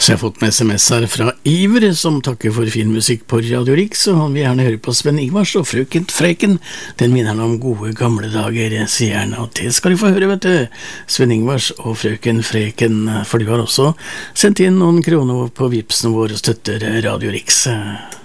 Så jeg har fått med SMS-er fra Iver, som takker for fin musikk på Radio Rix, og han vil gjerne høre på Sven Ingvars og Frøken Freken. Den minner han om gode gamle dager, sier han, og det skal du få høre, vet du. Sven Ingvars og Frøken Freken, for du har også sendt inn noen kroner på Vipsen vår og støtter Radio Rix.